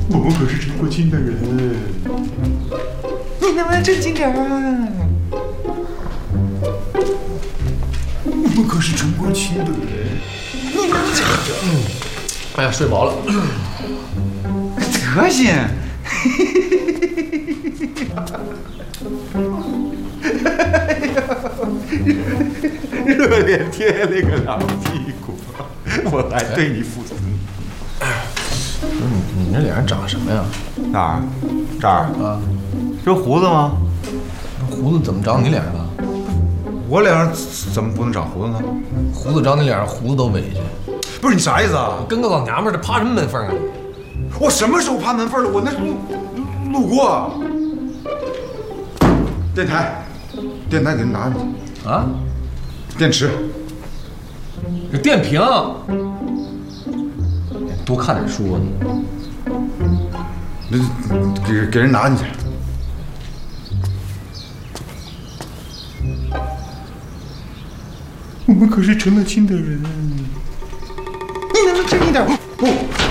我们可是成过亲的人，你能不能正经点啊？我们可是成过亲的人，你能不能哎呀，睡饱了。 德行。热脸贴了个狼屁股，我还对你负责。 你这脸上长什么呀？ 哪儿？这儿啊， 这胡子吗？ 胡子怎么长你脸上了？ 我脸上怎么不能长胡子呢？ 胡子长你脸上，胡子都委屈。 不是你啥意思啊？ 跟个老娘们儿，这趴什么门缝啊？ 我什么时候趴门缝了？我那路过。电台给你拿进去。 啊？ 电池。 这电瓶。多看点书啊你。 给人拿进去。我们可是成了亲的人，你能不能正经点？不。